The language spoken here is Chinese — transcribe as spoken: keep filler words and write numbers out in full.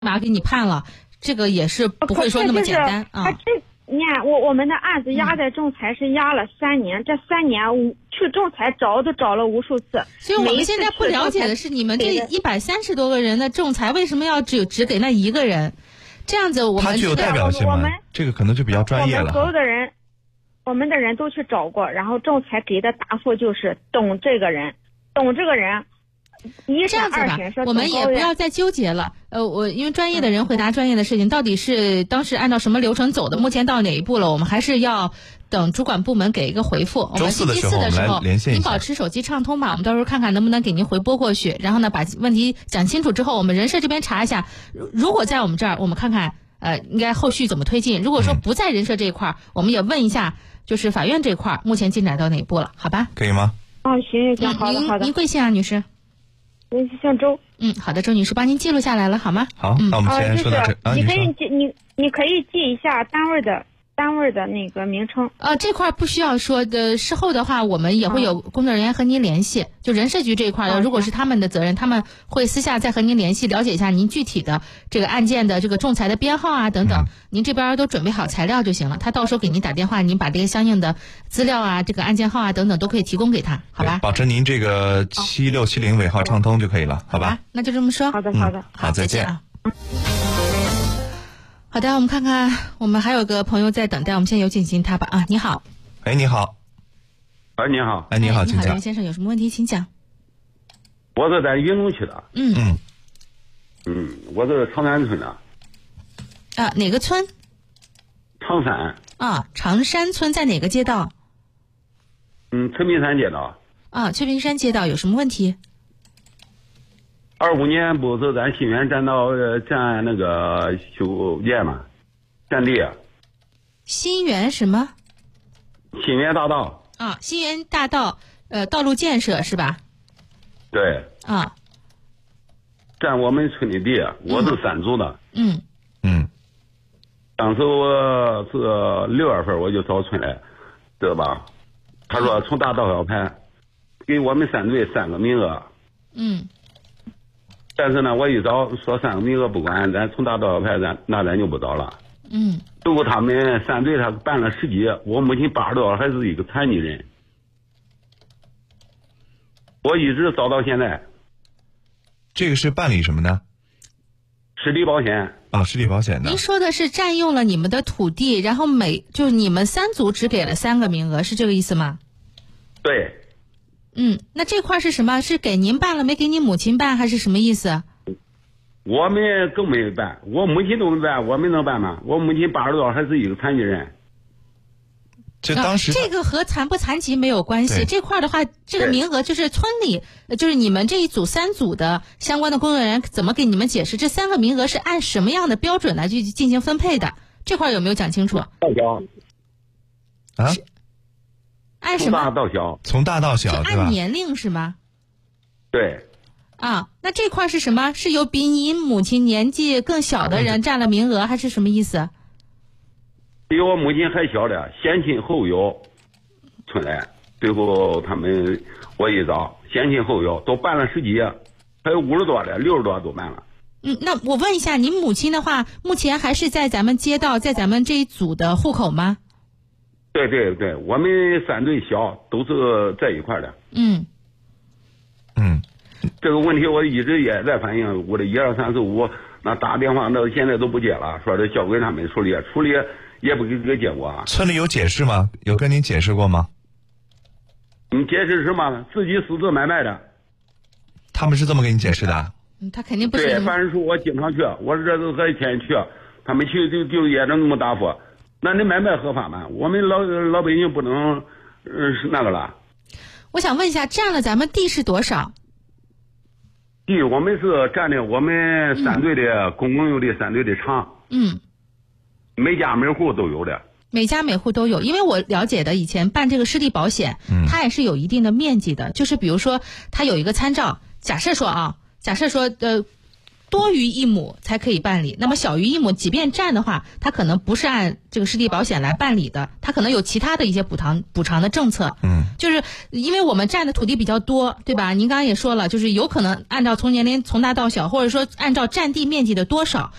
马给你判了，这个也是不会说那么简单啊。 他这你看，我我们的案子压在仲裁是压了三年，嗯、这三年去仲裁找都找了无数次。 所以我们现在不了解的是，你们这一百三十多个人的仲裁为什么要只只给那一个人？这样子我们他具有代表性吗？这个可能就比较专业了。 我们所有的人，我们的人都去找过，然后仲裁给的答复就是懂这个人，懂这个人。一审二审说， 我们也不要再纠结了。呃，我因为专业的人回答专业的事情，到底是当时按照什么流程走的，目前到哪一步了，我们还是要等主管部门给一个回复。我们星期四的时候，您保持手机畅通吧，我们到时候看看能不能给您回拨过去。然后呢，把问题讲清楚之后，我们人社这边查一下，如果在我们这儿，我们看看呃应该后续怎么推进。如果说不在人社这一块，我们也问一下，就是法院这块目前进展到哪一步了？好吧？ 可以吗？ 哦，行行行，好的好的。 您您贵姓啊，女士？ 我姓周。 嗯，好的，周女士，帮您记录下来了，好吗？ 好，嗯、那我们先说到这。 啊，你可以记你你可以记一下单位的单位的那个名称。 呃，这块不需要说的，事后的话，我们也会有工作人员和您联系。嗯、就人社局这一块的，如果是他们的责任，他们会私下再和您联系，了解一下您具体的这个案件的这个仲裁的编号啊等等，嗯、您这边都准备好材料就行了。他到时候给您打电话，您把这个相应的资料啊、这个案件号啊等等都可以提供给他，好吧？ 保持您这个七六七零尾号畅通就可以了，好吧？ 好吧，那就这么说。 好的，好的， 嗯、好，再见啊。 好的，我们看看，我们还有个朋友在等待，我们先有请进他吧。啊，你好。 哎，你好。 哎，你好。 哎，你好，请讲。 袁先生有什么问题请讲。 我是在云龙区的。 嗯嗯嗯，我是长山村的。 啊，哪个村？ 长山。 啊，长山村在哪个街道？ 嗯，翠屏山街道。 啊，翠屏山街道有什么问题？ 二五年不是咱新源占道占那个修建嘛，占地。 新源什么？ 新源大道。 啊，新源大道，呃，道路建设是吧？ 对。 啊。 占我们村的地，我是三组的。 嗯。 嗯。 当时我是六月份我就找村来，知道吧？他说从大道上排，给我们三队三个名额。 嗯。 但是呢，我一找说三个名额不管，咱从大道上排，咱那咱就不找了。 嗯。 最后他们三队他办了十几，我母亲八十多还是一个残疾人，我一直找到现在。 这个是办理什么呢？ 实地保险。 啊，实地保险的。 您说的是占用了你们的土地，然后每就是你们三组只给了三个名额，是这个意思吗？ 对。 嗯，那这块是什么？是给您办了没给你母亲办，还是什么意思？ 我们更没办，我母亲都没办，我们能办吗？我母亲八十多还是一个残疾人。 这当时、 啊、这个和残不残疾没有关系，这块的话，这个名额就是村里，就是你们这一组三组的相关的工作人员怎么给你们解释？这三个名额是按什么样的标准来去进行分配的？这块有没有讲清楚？ 大小啊？ 按什么？ 从大到小， 从大到小， 是按年龄是吗？ 对。 啊，那这块是什么？是有比你母亲年纪更小的人占了名额，还是什么意思？ 比我母亲还小的，先亲后有村来，最后他们我一找，先亲后有都办了十几，还有五十多的，六十多都办了。 嗯，那我问一下，您母亲的话，目前还是在咱们街道，在咱们这一组的户口吗？ 对对对，我们三队小都是在一块的。 嗯嗯， 这个问题我一直也在反映，我的一二三四五那打电话到现在都不接了，说是交给他们处理，处理也不给个结果。 村里有解释吗？有跟您解释过吗？ 你解释什么？自己私自买卖的。 他们是这么给你解释的？ 嗯，他肯定不是。 对，办事处我经常去，我这都还天天去，他们去就就也能那么答复。那你买卖合法吗？我们老老百姓不能，呃，是那个了。 我想问一下，占了咱们地是多少？ 地我们是占的我们三队的公共用的三队的场。 嗯。 每家每户都有的。 每家每户都有，因为我了解的以前办这个湿地保险， 嗯， 它也是有一定的面积的，就是比如说它有一个参照，假设说啊，假设说呃。 多于一亩才可以办理。那么小于一亩，即便占的话，它可能不是按这个湿地保险来办理的，它可能有其他的一些补偿补偿的政策。 嗯， 就是因为我们占的土地比较多，对吧？您刚刚也说了，就是有可能按照从年龄从大到小，或者说按照占地面积的多少。